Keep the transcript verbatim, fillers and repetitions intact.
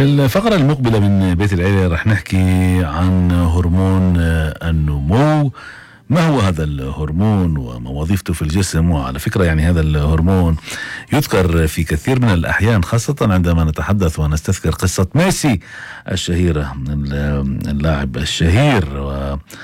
في الفقرة المقبلة من بيت العيلة رح نحكي عن هرمون آه، النمو. ما هو هذا الهرمون وما وظيفته في الجسم؟ وعلى فكرة يعني هذا الهرمون يذكر في كثير من الأحيان، خاصة عندما نتحدث ونستذكر قصة ميسي الشهيرة، اللاعب الشهير.